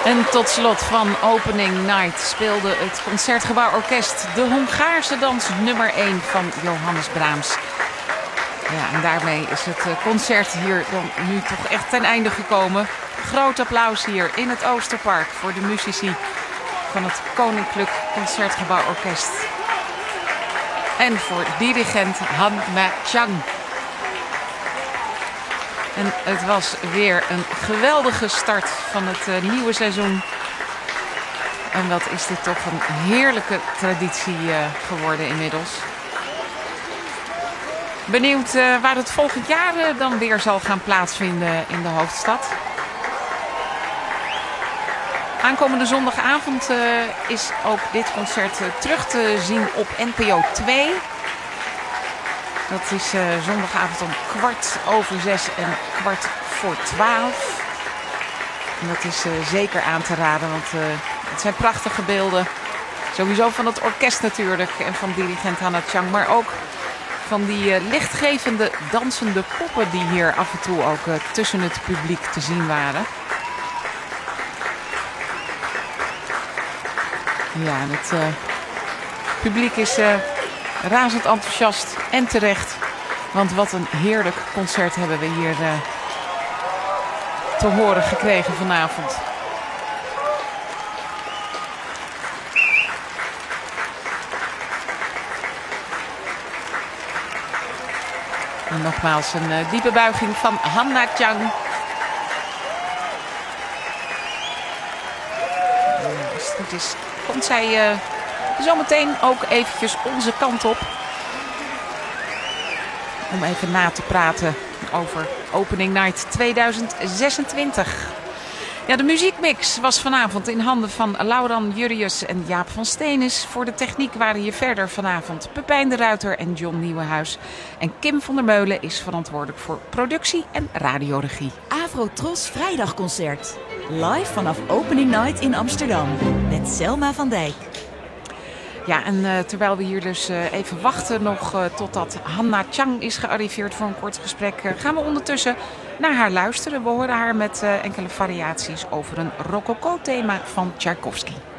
En tot slot van Opening Night speelde het Concertgebouworkest de Hongaarse dans nummer 1 van Johannes Brahms. Ja, en daarmee is het concert hier dan nu toch echt ten einde gekomen. Groot applaus hier in het Oosterpark voor de muzici van het Koninklijk Concertgebouworkest. En voor dirigent Han Ma-chang. En het was weer een geweldige start van het nieuwe seizoen. En wat is dit toch een heerlijke traditie geworden inmiddels. Benieuwd waar het volgend jaar dan weer zal gaan plaatsvinden in de hoofdstad. Aankomende zondagavond is ook dit concert terug te zien op NPO 2. Dat is zondagavond om 6:15 en 11:15. En dat is zeker aan te raden, want het zijn prachtige beelden. Sowieso van het orkest natuurlijk en van dirigent Han Ma-chang, maar ook van die lichtgevende dansende poppen die hier af en toe ook tussen het publiek te zien waren. Ja, het publiek is razend enthousiast en terecht. Want wat een heerlijk concert hebben we hier te horen gekregen vanavond. En nogmaals een diepe buiging van Han Ma-chang. Als het goed is, komt zij zometeen ook eventjes onze kant op. Om even na te praten over Opening Night 2026. Ja, de muziekmix was vanavond in handen van Lauran Jurrius en Jaap van Steenis. Voor de techniek waren hier verder vanavond Pepijn de Ruiter en John Nieuwenhuis. En Kim van der Meulen is verantwoordelijk voor productie en radioregie. Afro-Tros Vrijdagconcert. Live vanaf Opening Night in Amsterdam. Met Selma van Dijk. Ja, en terwijl we hier dus even wachten nog totdat Han Ma-chang is gearriveerd voor een kort gesprek, gaan we ondertussen naar haar luisteren. We horen haar met enkele variaties over een rococo-thema van Tchaikovsky.